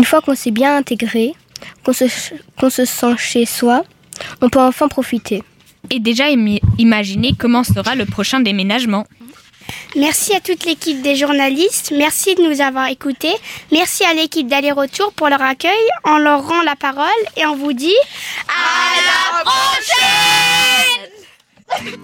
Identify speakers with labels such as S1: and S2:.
S1: Une fois qu'on s'est bien intégré, qu'on se sent chez soi, on peut enfin profiter.
S2: Et déjà imaginer comment sera le prochain déménagement.
S3: Merci à toute l'équipe des journalistes, merci de nous avoir écoutés, merci à l'équipe d'Aller-Retour pour leur accueil, on leur rend la parole et on vous dit à la prochaine!